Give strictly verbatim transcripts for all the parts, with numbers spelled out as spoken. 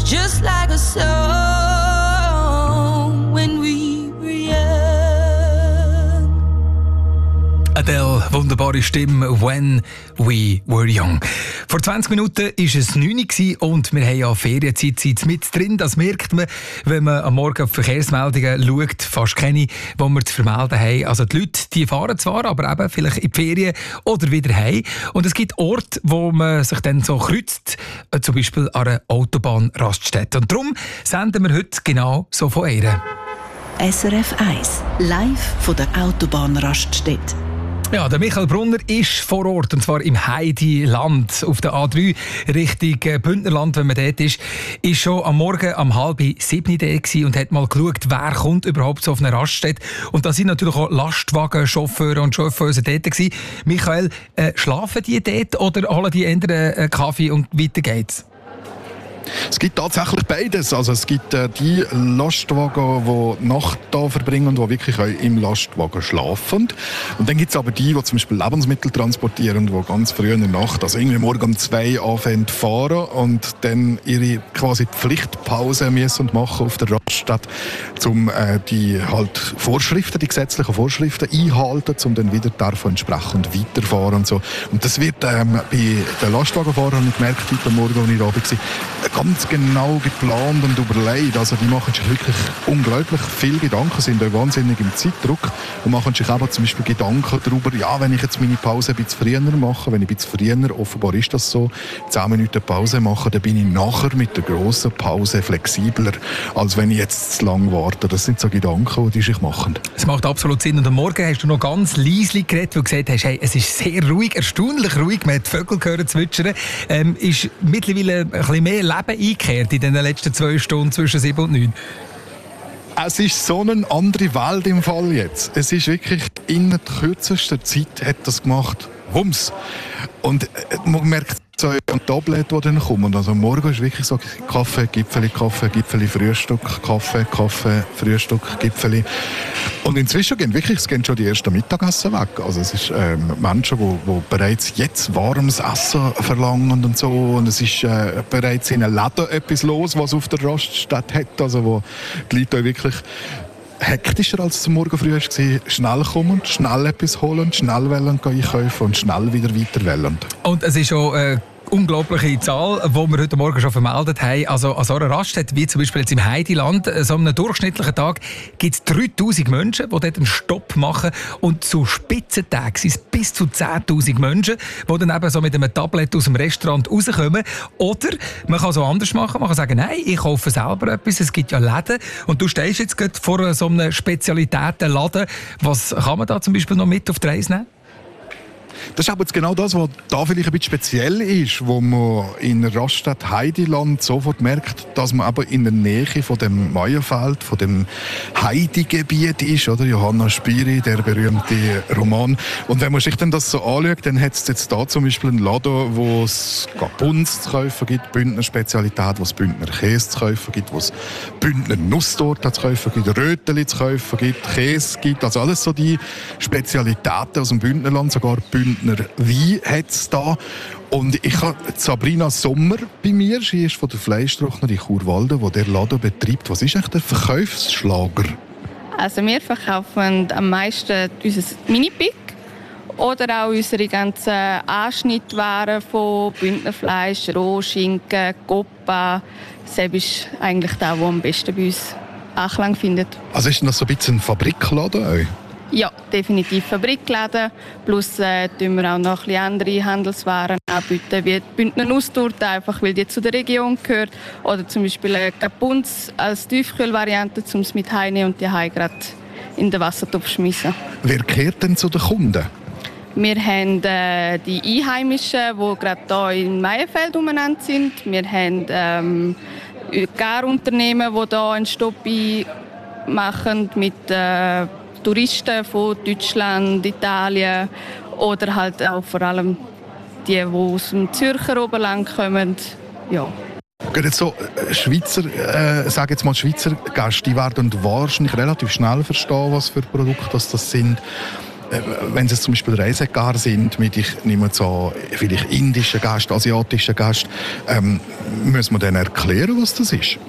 just like a song when we were young. Adele, wunderbare Stimme, «When we were young». Vor zwanzig Minuten war es neun Uhr und wir haben ja Ferienzeit mit drin. Das merkt man, wenn man am Morgen auf die Verkehrsmeldungen schaut. Fast keine, die wir zu vermelden haben. Also die Leute die fahren zwar, aber eben vielleicht in die Ferien oder wieder heim. Und es gibt Orte, wo man sich dann so kreuzt, zum Beispiel an einer Autobahnraststätte. Und darum senden wir heute genau so von ihr. S R F eins, live von der Autobahnraststätte. Ja, der Michael Brunner ist vor Ort, und zwar im Heidiland auf der A drei Richtung Bündnerland, wenn man dort ist. Ist schon am Morgen um halb sieben da und hat mal geschaut, wer kommt überhaupt so auf eine Raststätte. Und da sind natürlich auch Lastwagenchauffeure und Chauffeuse dort gewesen. Michael, äh, schlafen die dort oder holen die anderen äh, Kaffee und weiter geht's? Es gibt tatsächlich beides. Also es gibt äh, die Lastwagen, die Nacht da verbringen und die wirklich auch im Lastwagen schlafen. Und dann gibt es aber die, die zum Beispiel Lebensmittel transportieren, die ganz früh in der Nacht, also irgendwie morgen um zwei anfangen zu fahren und dann ihre quasi Pflichtpause müssen machen auf der Raststätte, um äh, die halt Vorschriften, die gesetzlichen Vorschriften einhalten, um dann wieder davon entsprechend weiterfahren und so. Und das wird ähm, bei den Lastwagenfahrern, ich gemerkt heute Morgen, als ich da war, ganz genau geplant und überlegt. Also die machen sich wirklich unglaublich viel Gedanken, sind auch wahnsinnig im Zeitdruck und machen sich aber zum Beispiel Gedanken darüber, ja, wenn ich jetzt meine Pause ein bisschen früher mache, wenn ich ein bisschen früher, offenbar ist das so, zehn Minuten Pause mache, dann bin ich nachher mit der grossen Pause flexibler, als wenn ich jetzt zu lang warte. Das sind so Gedanken, die die sich machen. Es macht absolut Sinn. Und am Morgen hast du noch ganz leise geredet, wo du gesagt hast, hey, es ist sehr ruhig, erstaunlich ruhig, man hat die Vögel gehört zwitschern. Ähm, ist mittlerweile ein bisschen mehr Leben eingekehrt in den letzten zwei Stunden zwischen sieben und neun? Es ist so eine andere Welt im Fall jetzt. Es ist wirklich in der kürzesten Zeit hat das gemacht. Wumms. Und man merkt so ein Tablet, die dann kommen. Also morgen ist wirklich so Kaffee, Gipfeli, Kaffee, Gipfeli, Frühstück, Kaffee, Kaffee, Frühstück, Gipfeli. Und inzwischen gehen wirklich, es gehen schon die ersten Mittagessen weg. Also es ist ähm, Menschen, die, die bereits jetzt warmes Essen verlangen und so. Und es ist äh, bereits in einem Laden etwas los, was auf der Raststätte hat. Also wo die Leute wirklich hektischer als zum Morgen früh war, schnell kommen, schnell etwas holen, schnell wollen einkaufen und schnell wieder weiter wollen. Und es ist schon eine unglaubliche Zahl, die wir heute Morgen schon vermeldet haben. Also an so einer Raststätte, wie zum Beispiel jetzt im Heidiland, so einem durchschnittlichen Tag gibt es dreitausend Menschen, die dort einen Stopp machen. Und zu Spitzentagen sind es bis zu zehntausend Menschen, die dann eben so mit einem Tablet aus dem Restaurant rauskommen. Oder man kann so anders machen. Man kann sagen, nein, ich kaufe selber etwas. Es gibt ja Läden. Und du stehst jetzt gerade vor so einem Spezialitätenladen. Was kann man da zum Beispiel noch mit auf die Reise nehmen? Das ist aber jetzt genau das, was da vielleicht ein bisschen speziell ist, wo man in der Raststätte Heidiland sofort merkt, dass man aber in der Nähe von dem Maienfeld, von dem Heidegebiet ist, oder? Johanna Spyri, der berühmte Roman. Und wenn man sich dann das so anschaut, dann hat es jetzt da zum Beispiel einen Laden, wo es Bunz zu kaufen gibt, Bündner Spezialität, wo es Bündner Käse zu kaufen gibt, wo es Bündner Nusstorte zu kaufen gibt, Röteli zu kaufen gibt, Käse gibt, also alles so die Spezialitäten aus dem Bündnerland, sogar Bündner Wein hat es da. Und ich habe Sabrina Sommer bei mir, sie ist von der Fleischtrockner in Churwalden, die der Laden betreibt. Was ist eigentlich der Verkaufsschlager? Also wir verkaufen am meisten unser Mini-Pick oder auch unsere ganzen Anschnittwaren von Bündnerfleisch, Rohschinken, Coppa. Das ist eigentlich das, was am besten bei uns Anklang findet. Also ist das so ein bisschen ein Fabrikladen auch? Ja, definitiv Fabrikläden. Plus äh, tun wir auch noch ein bisschen andere Handelswaren anbieten, wie die Bündner Nusstorte, einfach weil die zu der Region gehört. Oder zum Beispiel äh, Kapunz als Tiefkühlvariante, um es mit heimnehmen und die heim gerade in den Wassertopf schmeißen. Wer gehört denn zu den Kunden? Wir haben äh, die Einheimischen, die gerade hier in Maienfeld umeinander sind. Wir haben ähm, Garunternehmen, die hier einen Stopp machen mit äh, Touristen von Deutschland, Italien oder halt auch vor allem die, die aus dem Zürcher Oberland kommen. Ja. Jetzt so Schweizer, äh, sage jetzt mal Schweizer Gäste, die werden wahrscheinlich relativ schnell verstehen, was für Produkte das, das sind. äh, wenn es zum Beispiel Reisegar sind, mit, ich nehme so vielleicht indischen Gast, asiatischen Gast, ähm, muss man denen erklären, was das ist?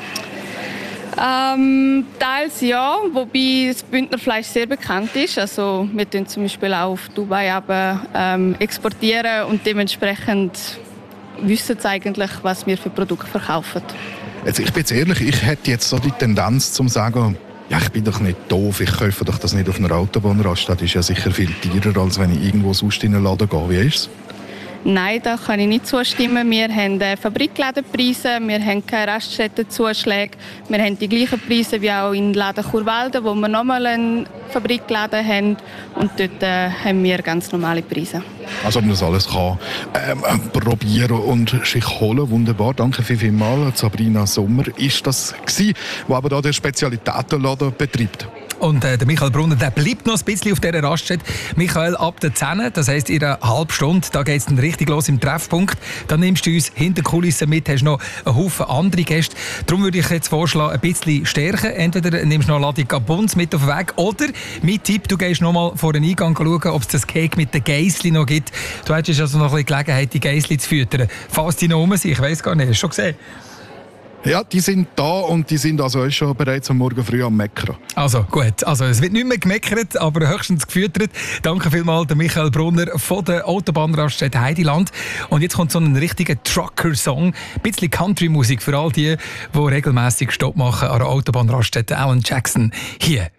Ähm, teils ja, wobei das Bündnerfleisch sehr bekannt ist. Also wir tun zum Beispiel auch auf Dubai aber, ähm, exportieren und dementsprechend wissen sie eigentlich, was wir für Produkte verkaufen. Jetzt, ich bin jetzt ehrlich, ich hätte jetzt so die Tendenz zu sagen, ja, ich bin doch nicht doof, ich kaufe doch das nicht auf einer Autobahnraststätte. Das ist ja sicher viel teurer, als wenn ich irgendwo sonst in einen Laden gehe. Wie ist es? Nein, da kann ich nicht zustimmen. Wir haben Fabrikladenpreise, wir haben keine Raststättenzuschläge, wir haben die gleichen Preise wie auch in Laden Churwalden, wo wir nochmal einen Fabrikladen haben und dort äh, haben wir ganz normale Preise. Also ob man das alles kann ähm, probieren und sich holen. Wunderbar, danke viel, viel mal. Sabrina Sommer ist das gewesen, die aber da der Spezialitätenladen betreibt. Und äh, der Michael Brunner, der bleibt noch ein bisschen auf dieser Raststätte. Michael, ab der zehn, das heisst in einer halben Stunde, da geht es dann richtig los im Treffpunkt. Dann nimmst du uns hinter Kulissen mit, hast noch einen Haufen andere Gäste. Darum würde ich jetzt vorschlagen, ein bisschen stärken. Entweder nimmst du noch eine Ladung Gabuns mit auf den Weg oder, mein Tipp, du gehst noch mal vor den Eingang schauen, ob es das Cake mit den Geissli noch gibt. Du hättest also noch ein bisschen Gelegenheit, die Geissli zu füttern. Falls die noch rum sind, ich weiss gar nicht, hast du schon gesehen? Ja, die sind da und die sind also auch schon bereits am Morgen früh am Meckern. Also gut, also es wird nicht mehr gemeckert, aber höchstens gefüttert. Danke vielmals, der Michael Brunner von der Autobahnraststätte Heidiland. Und jetzt kommt so ein richtiger Trucker-Song, ein bisschen Country-Musik für all die, die regelmäßig Stopp machen an der Autobahnraststätte Alan Jackson. Hier